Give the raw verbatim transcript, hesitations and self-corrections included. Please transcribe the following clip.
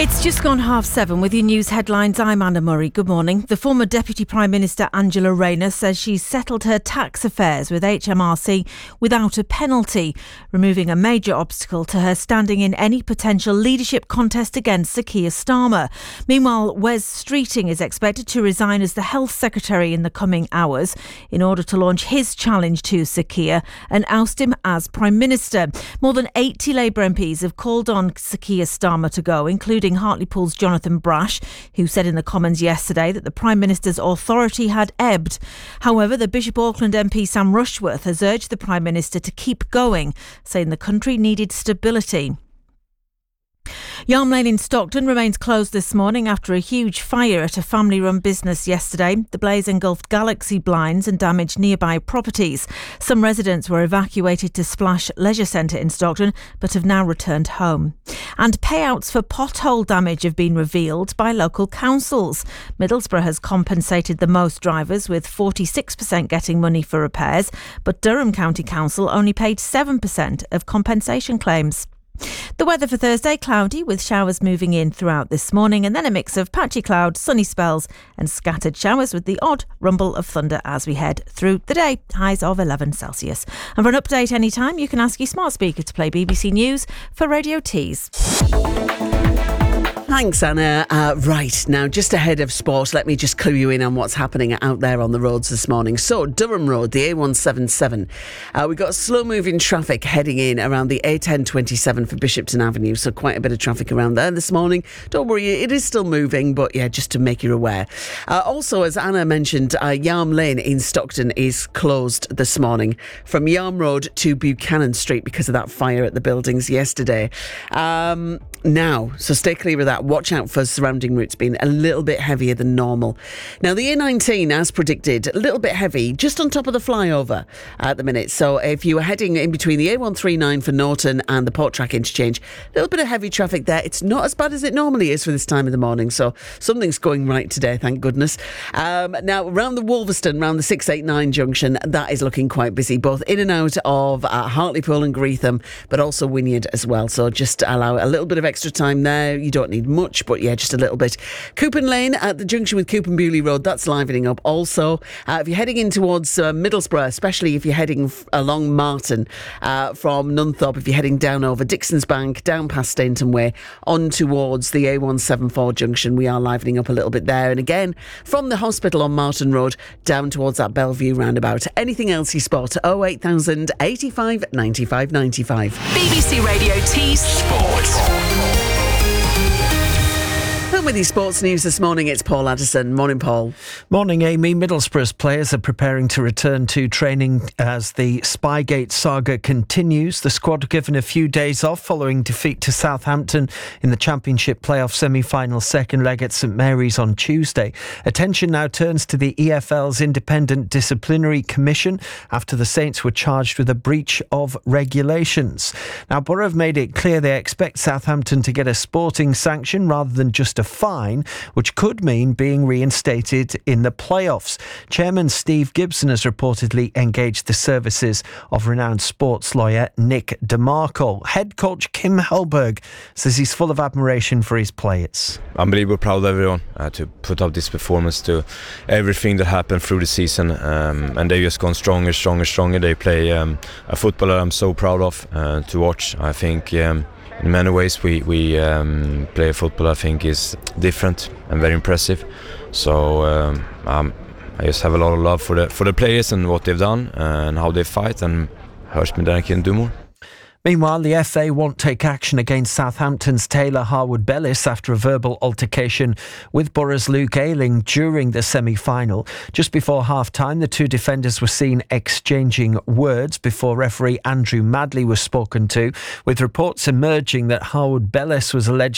It's just gone half seven with your news headlines. I'm Anna Murray. Good morning. The former Deputy Prime Minister Angela Rayner says she's settled her tax affairs with H M R C without a penalty, removing a major obstacle to her standing in any potential leadership contest against Sir Keir Starmer. Meanwhile, Wes Streeting is expected to resign as the Health Secretary in the coming hours in order to launch his challenge to Sir Keir and oust him as Prime Minister. More than eighty Labour M Ps have called on Sir Keir Starmer to go, including Hartlepool's Jonathan Brash, who said in the Commons yesterday that the Prime Minister's authority had ebbed. However, the Bishop Auckland M P Sam Rushworth has urged the Prime Minister to keep going, saying the country needed stability. Yarm Lane in Stockton remains closed this morning after a huge fire at a family-run business yesterday. The blaze engulfed Galaxy blinds and damaged nearby properties. Some residents were evacuated to Splash Leisure Centre in Stockton, but have now returned home. And payouts for pothole damage have been revealed by local councils. Middlesbrough has compensated the most drivers, with forty-six percent getting money for repairs, but Durham County Council only paid seven percent of compensation claims. The weather for Thursday, cloudy with showers moving in throughout this morning, and then a mix of patchy cloud, sunny spells and scattered showers with the odd rumble of thunder as we head through the day. Highs of eleven Celsius. And for an update anytime, you can ask your smart speaker to play B B C News for Radio Tees. Thanks, Anna. Uh, right, now, just ahead of sport, let me just clue you in on what's happening out there on the roads this morning. So, Durham Road, the A one seventy-seven. Uh, we've got slow-moving traffic heading in around the A ten twenty-seven for Bishopton Avenue, so quite a bit of traffic around there this morning. Don't worry, it is still moving, but yeah, just to make you aware. Uh, also, as Anna mentioned, uh, Yarm Lane in Stockton is closed this morning from Yarm Road to Buchanan Street because of that fire at the buildings yesterday. Um, now, so stay clear of that. Watch out for surrounding routes being a little bit heavier than normal. Now, the A nineteen, as predicted, a little bit heavy, just on top of the flyover at the minute. So if you were heading in between the A one thirty-nine for Norton and the Porttrack interchange, a little bit of heavy traffic there. It's not as bad as it normally is for this time of the morning, so something's going right today, thank goodness. Um, now, around the Wolverston, around the six eighty-nine junction, that is looking quite busy, both in and out of uh, Hartlepool and Greetham, but also Wynyard as well. So just allow a little bit of extra time there. You don't need much, but yeah, just a little bit. Coupon Lane at the junction with Coupon Bewley Road, that's livening up also. Uh, if you're heading in towards uh, Middlesbrough, especially if you're heading f- along Martin uh, from Nunthorpe, if you're heading down over Dixon's Bank, down past Stainton Way, on towards the A one seventy-four junction, we are livening up a little bit there. And again, from the hospital on Martin Road, down towards that Bellevue roundabout. Anything else you spot? oh eight thousand eighty-five ninety-five ninety-five. B B C Radio Tees Sports. With your sports news this morning, it's Paul Addison. Morning, Paul. Morning, Amy. Middlesbrough's players are preparing to return to training as the Spygate saga continues. The squad given a few days off following defeat to Southampton in the Championship playoff semi-final second leg at St Mary's on Tuesday. Attention now turns to the E F L's Independent Disciplinary Commission after the Saints were charged with a breach of regulations. Now, Borough have made it clear they expect Southampton to get a sporting sanction rather than just a fine, which could mean being reinstated in the playoffs. Chairman Steve Gibson has reportedly engaged the services of renowned sports lawyer Nick DeMarco. Head coach Kim Hellberg says he's full of admiration for his players. Unbelievable proud of everyone uh, to put up this performance, to everything that happened through the season, um, and they've just gone stronger, stronger, stronger. They play um, a football that I'm so proud of uh, to watch. I think um, in many ways we, we um, play a football I think is different and very impressive. So um, um, I just have a lot of love for the for the players and what they've done and how they fight, and hurts me that I can do more. Meanwhile, the F A won't take action against Southampton's Taylor Harwood-Bellis after a verbal altercation with Borough's Luke Ayling during the semi-final. Just before half-time, the two defenders were seen exchanging words before referee Andrew Madley was spoken to, with reports emerging that Harwood-Bellis was alleged